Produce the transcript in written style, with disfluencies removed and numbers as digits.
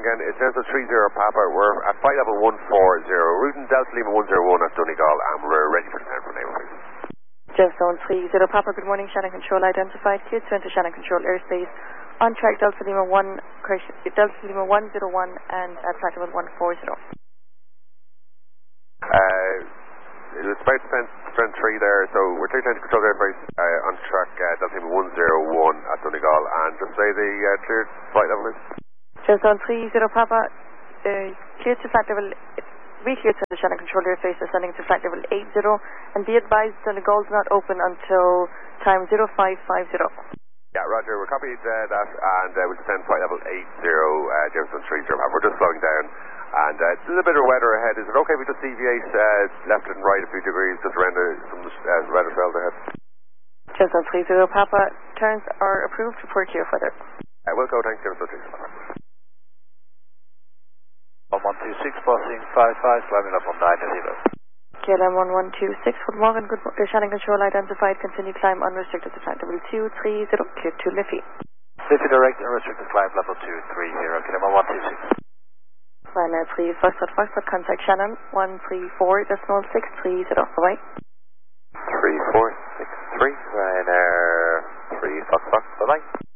again. It's Delta 30 Papa. We're at flight level 140. Routing Delta Lima 101 at Donegal, and we're ready for descent for naval please. Just Zone 30 Papa, good morning. Shannon Control identified. Cleared to enter Shannon Control airspace. On track Delta Lima 1, Delta Lima 101 and at flight level 140. It's about strength 3 there, so we're taking to control airbase on track Delta Lima 101 at Donegal, and just say the cleared flight level is. Just Zone 30 Papa, cleared to flight level, re-cleared to the Shannon Control airspace, ascending to flight level 80, and be advised Donegal's not open until time 0550. Yeah, Roger, we're copied that, and we'll descend flight level 80, Jameson 30 Papa. We're just slowing down. And a little bit of weather ahead. Is it okay if we just deviate left and right a few degrees just around some weather spells ahead? Just on 30 Papa, turns are approved for clear weather. We'll go, thanks, James. 1126, passing 55, climbing up on 90. KLM 1126, good morning, Shannon Control identified, continue climb unrestricted to flight level 230, clear to Liffey. Liffey direct, unrestricted climb level 230, KLM 1126. Ryanair please, Foxtrot, contact Shannon 134.630, bye-bye. 3463, Ryanair 3 Foxtrot, bye-bye.